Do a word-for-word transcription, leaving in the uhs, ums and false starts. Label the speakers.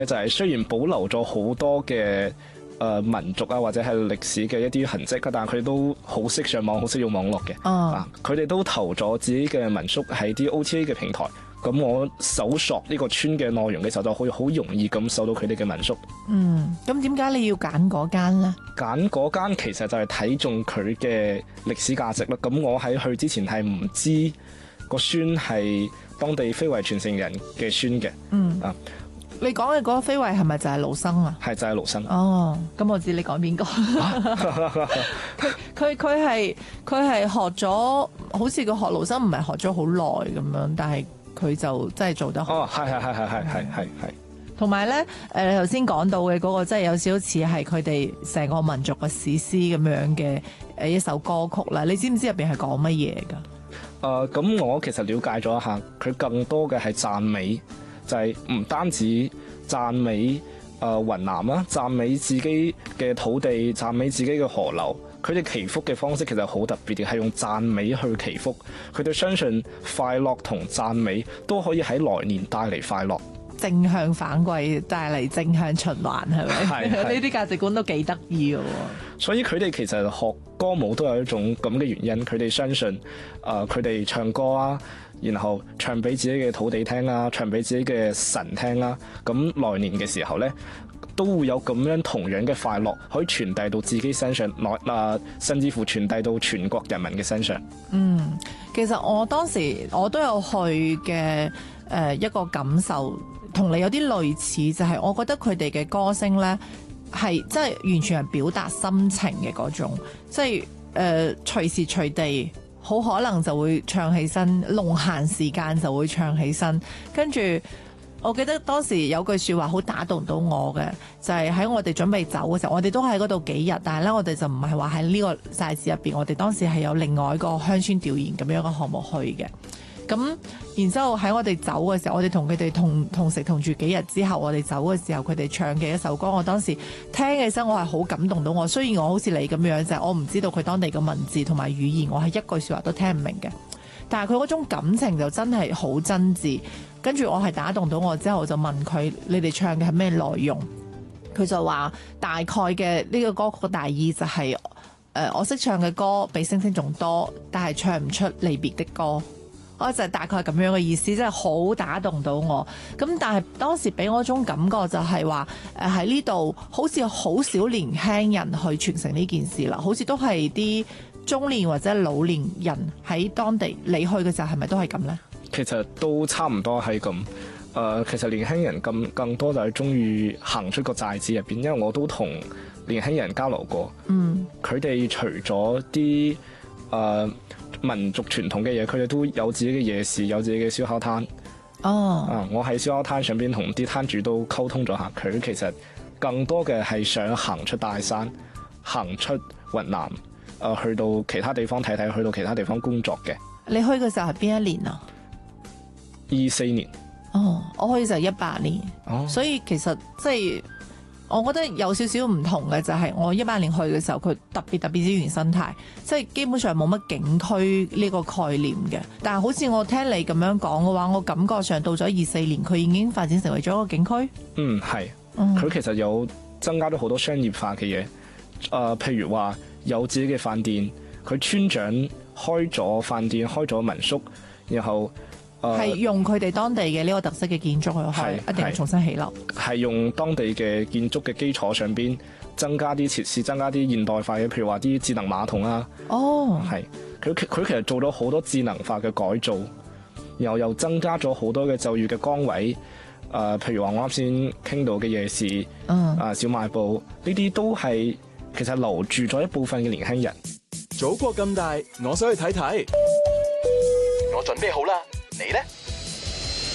Speaker 1: 就係雖然保留咗好多嘅誒民族啊或者係歷史嘅一啲痕跡，但係佢都好識上網，好識用網絡嘅。
Speaker 2: 哦、
Speaker 1: 啊，佢哋都投咗自己嘅民宿喺啲 O T A 嘅平台。咁我搜索呢個村嘅內容嘅時候，就可以好容易咁搜到佢哋嘅民宿。
Speaker 2: 嗯，咁點解你要揀嗰間呢？
Speaker 1: 揀嗰間其實就係睇中佢嘅歷史價值啦。咁我喺去之前係唔知個村係當地非遺傳承人嘅村嘅。
Speaker 2: 嗯
Speaker 1: 啊，
Speaker 2: 你講嘅嗰個非遺係咪就係盧生啊？
Speaker 1: 係就係盧生。
Speaker 2: 哦，咁我知你講邊個？佢佢佢係佢係學咗，好似佢學盧生唔係學咗好耐咁樣，但係佢就真係做得好。
Speaker 1: 哦，係係係係係係係係。
Speaker 2: 同埋咧，誒你頭先講到嘅嗰個，真係有少少似係佢哋成個民族嘅史詩咁樣嘅誒一首歌曲啦。你知唔知入邊係講乜嘢㗎？誒、
Speaker 1: 呃，咁我其實了解咗一下，佢更多嘅係讚美，就係、是、唔單止讚美誒、呃、雲南啦，讚美自己嘅土地，讚美自己嘅河流。佢哋祈福嘅方式其實好特別嘅，係用讚美去祈福。佢哋相信快樂同讚美都可以喺來年帶嚟快樂。
Speaker 2: 正向反饋帶嚟正向循環，係咪？
Speaker 1: 係係
Speaker 2: 呢啲價值觀都幾得意嘅喎。
Speaker 1: 所以佢哋其實學歌舞都有一種咁嘅原因，佢哋相信誒佢哋唱歌啊，然後唱俾自己嘅土地聽啊，唱俾自己嘅神聽啦。咁來年嘅時候呢，都會有咁樣同樣嘅快樂可以傳遞到自己身上，來啊，甚至乎傳遞到全國人民嘅身上。
Speaker 2: 嗯，其實我當時我都有去嘅誒、呃、一個感受。同你有啲類似，就係、是、我覺得佢哋嘅歌聲呢，係即係完全係表達心情嘅嗰種，即係誒隨時隨地好可能就會唱起身，弄閒時間就會唱起身。跟住我記得當時有句説話好打動到我嘅，就係、是、喺我哋準備走嘅時候，我哋都喺嗰度幾日，但係呢，我哋就唔係話喺呢個寨子入邊，我哋當時係有另外一個鄉村調研咁樣嘅項目去嘅。咁，然之後喺我哋走嘅時候，我哋同佢哋同同食同住幾日之後，我哋走嘅時候，佢哋唱嘅一首歌，我當時聽起身，我係好感動到我。雖然我好似你咁樣，就係、是、我唔知道佢當地嘅文字同埋語言，我係一句説話都聽唔明嘅。但係佢嗰種感情就真係好真摯。跟住我係打動到我之後，我就問佢：你哋唱嘅係咩內容？佢就話大概嘅呢個歌曲嘅大意就係、是、誒、呃，我識唱嘅歌比星星仲多，但係唱唔出離別的歌。我就係大概咁樣嘅意思，真係好打動到我。咁但係當時俾我一種感覺就係話，誒喺呢度好似好少年輕人去傳承呢件事啦，好似都係啲中年或者老年人喺當地。你去嘅時候係咪都係咁呢？
Speaker 1: 其實都差唔多係咁。誒、呃，其實年輕人咁更多就係中意行出個寨子入邊，因為我都同年輕人交流過。嗯，佢哋除咗啲誒。呃民族傳統嘅嘢，佢哋都有自己嘅夜市，有自己嘅燒烤攤。哦，啊，我喺燒烤攤上邊同啲攤主都溝通咗下，佢其實更多嘅係想行出大山，行出雲南，誒、呃，去到其他地方睇睇，去到其他地方工作嘅。
Speaker 2: 你去嘅時候係邊一年啊？
Speaker 1: 二四年。
Speaker 2: 哦，我去就係一八年。哦，所以其實即係。我覺得有少少唔同嘅就係我一八年去嘅時候，佢特別特別之原生態，即係基本上冇乜景區呢個概念嘅。但係好似我聽你咁樣講嘅話，我感覺上到咗二四年，佢已經發展成為咗一個景區。嗯，係。佢其實有增加咗好多商業化嘅嘢。誒、呃，譬如話有自己嘅飯店，佢村長開咗飯店，開咗民宿，然後。係、呃、用佢哋當地嘅呢個特色嘅建築去開，一定要重新起樓。係用當地嘅建築嘅基礎上邊增加啲設施，增加啲現代化嘅，譬如話啲智能馬桶啊。哦，係佢佢其實做咗好多智能化嘅改造，然後又增加咗好多嘅就業嘅崗位。誒、呃，譬如話我啱先傾到嘅夜市，嗯，啊、呃、小賣部呢啲都係其實留住咗一部分嘅年輕人。
Speaker 3: 祖國咁大，我想去睇睇。我準備好啦。你呢？